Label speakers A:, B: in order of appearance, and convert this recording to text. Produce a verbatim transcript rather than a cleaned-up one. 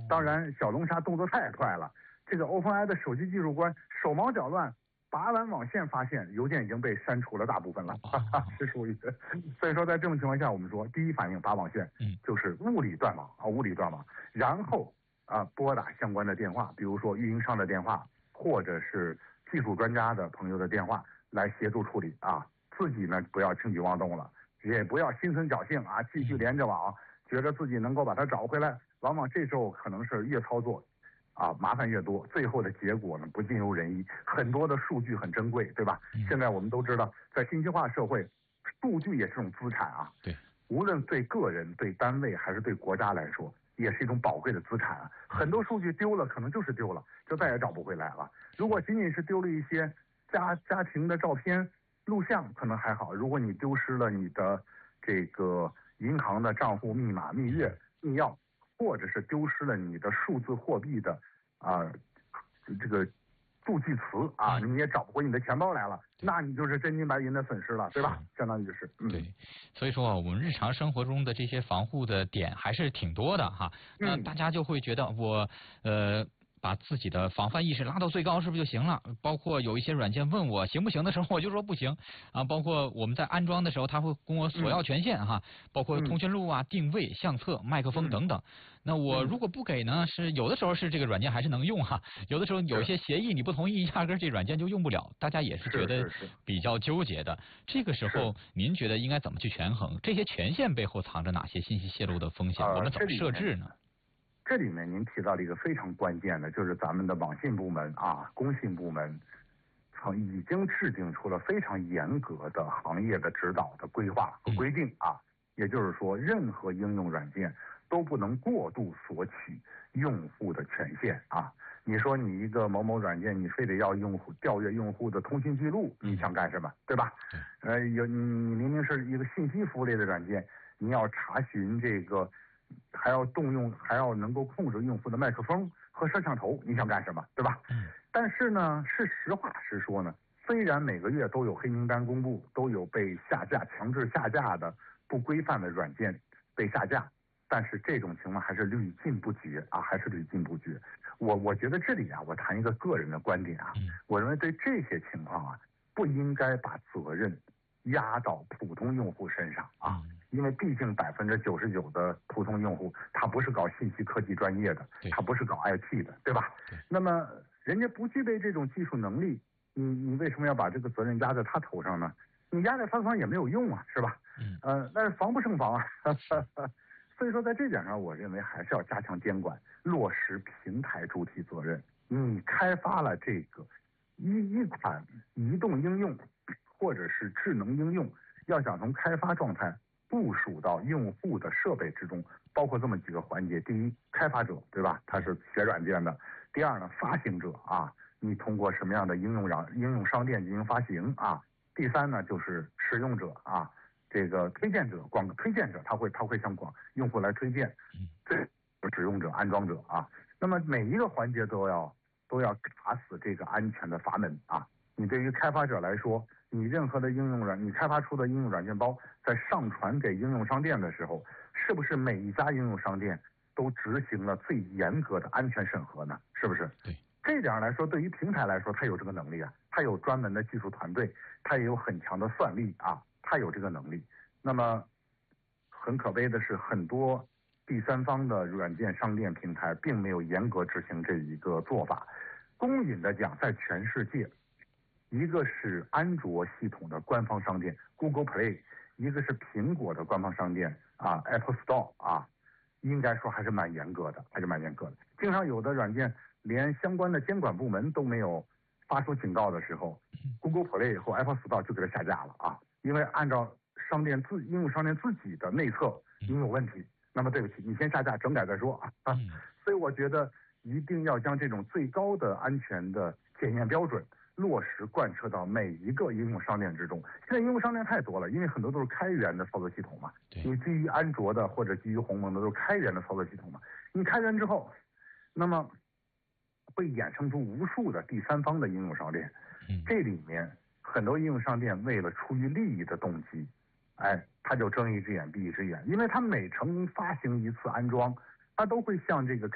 A: 当然，小龙虾动作太快了，这个 OpenAI 的首席技术官手忙脚乱，拔完网线发现邮件已经被删除了大部分了，哈哈，是属于。所以说，在这种情况下，我们说第一反应拔网线，就是物理断网啊，物理断网，然后啊拨打相关的电话，比如说运营商的电话，或者是技术专家的朋友的电话来协助处理啊，自己呢不要轻举妄动了。也不要心存侥幸啊，继续连着网，觉得自己能够把它找回来，往往这时候可能是越操作，啊，麻烦越多，最后的结果呢不尽如人意。很多的数据很珍贵，对吧？嗯、现在我们都知道，在信息化社会，数据也是种资产啊。
B: 对，
A: 无论对个人、对单位还是对国家来说，也是一种宝贵的资产啊。很多数据丢了，可能就是丢了，就再也找不回来了。如果仅仅是丢了一些家家庭的照片。录像可能还好，如果你丢失了你的这个银行的账户密码、蜜月、密钥，或者是丢失了你的数字货币的啊、呃、这个助记词啊，你也找不回你的钱包来了，那你就是真金白银的损失了，对吧？相当于是，嗯，
B: 对，所以说啊，我们日常生活中的这些防护的点还是挺多的哈。那大家就会觉得我呃。把自己的防范意识拉到最高是不是就行了？包括有一些软件问我行不行的时候，我就说不行啊。包括我们在安装的时候，他会跟我索要权限哈，嗯、包括通讯录啊、定位、相册、麦克风等等。嗯、那我如果不给呢，是有的时候是这个软件还是能用哈，有的时候有一些协议你不同意，压根这软件就用不了，大家也是觉得比较纠结的。这个时候您觉得应该怎么去权衡？这些权限背后藏着哪些信息泄露的风险？我们怎么设置呢？
A: 这里面您提到了一个非常关键的，就是咱们的网信部门啊、工信部门，曾已经制定出了非常严格的行业的指导的规划和规定啊。也就是说，任何应用软件都不能过度索取用户的权限啊。你说你一个某某软件，你非得要用户调阅用户的通信记录，你想干什么？对吧？呃，有你你明明是一个信息服务类的软件，你要查询这个。还要动用，还要能够控制用户的麦克风和摄像头，你想干什么，对吧？嗯。但是呢，是实话实说呢，虽然每个月都有黑名单公布，都有被下架、强制下架的不规范的软件被下架，但是这种情况还是屡禁不绝啊，还是屡禁不绝。我我觉得这里啊，我谈一个个人的观点啊，嗯、我认为对这些情况啊，不应该把责任压到普通用户身上啊。嗯，因为毕竟百分之九十九的普通用户，他不是搞信息科技专业的，他不是搞 I T 的，对吧？对。那么人家不具备这种技术能力，你你为什么要把这个责任压在他头上呢？你压在他头上也没有用啊，是吧？嗯。呃，但是防不胜防啊。所以说，在这点上，我认为还是要加强监管，落实平台主体责任。你开发了这个一一款移动应用，或者是智能应用，要想从开发状态部署到用户的设备之中，包括这么几个环节：第一，开发者，对吧？他是写软件的；第二呢，发行者啊，你通过什么样的应用商应用商店进行发行啊；第三呢，就是使用者啊，这个推荐者、广推荐者，他会他会向广用户来推荐，这使用者、安装者啊。那么每一个环节都要都要卡死这个安全的阀门啊。你对于开发者来说，你任何的应用软，你开发出的应用软件包在上传给应用商店的时候，是不是每一家应用商店都执行了最严格的安全审核呢？是不是？
B: 对，
A: 这一点来说，对于平台来说，它有这个能力啊，它有专门的技术团队，它也有很强的算力啊，它有这个能力。那么，很可悲的是，很多第三方的软件商店平台并没有严格执行这一个做法。公允的讲，在全世界，一个是安卓系统的官方商店 Google Play， 一个是苹果的官方商店啊 Apple Store 啊，应该说还是蛮严格的，还是蛮严格的。经常有的软件连相关的监管部门都没有发出警告的时候 ，Google Play 或 Apple Store 就给它下架了啊，因为按照商店自应用商店自己的内测，你有问题，那么对不起，你先下架整改再说啊。啊所以我觉得一定要将这种最高的安全的检验标准落实贯彻到每一个应用商店之中。现在应用商店太多了，因为很多都是开源的操作系统嘛。你基于安卓的或者基于鸿蒙的都是开源的操作系统嘛。你开源之后，那么会衍生出无数的第三方的应用商店。这里面很多应用商店为了出于利益的动机，哎，他就睁一只眼闭一只眼，因为他每成发行一次安装，他都会向这个